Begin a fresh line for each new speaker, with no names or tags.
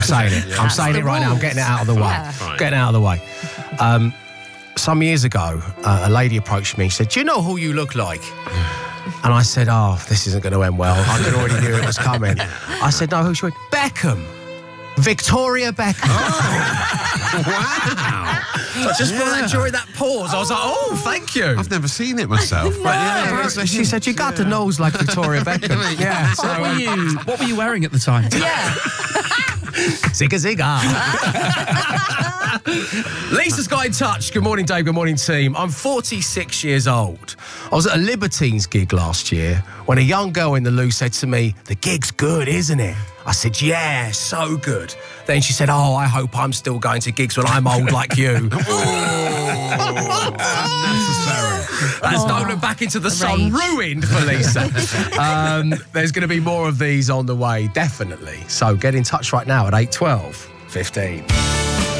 saying it. I'm saying it right now. I'm getting it out of the way.
Yeah.
Getting it out of the way. Some years ago, a lady approached me and said, "Do you know who you look like?" And I said, "Oh, this isn't going to end well. I could already knew it was coming." I said, "No, who?" She went, "Beckham. Victoria Beckham."
Wow.
Just for that, during that pause, I was like, "Oh, thank you."
I've never seen it myself. But yeah,
She said, "You got the nose like Victoria Beckham." Yeah. So,
What were you wearing at the time?
Yeah.
zigga zigga. Lisa's got in touch. Good morning, Dave. Good morning, team. I'm 46 years old. I was at a Libertines gig last year when a young girl in the loo said to me, "The gig's good, isn't it?" I said, "Yeah, so good." Then she said, "Oh, I hope I'm still going to gigs when I'm old like you."
unnecessary.
That's no look back into the sun ruined for Lisa. There's going to be more of these on the way, definitely. So get in touch right now at 8 12 15.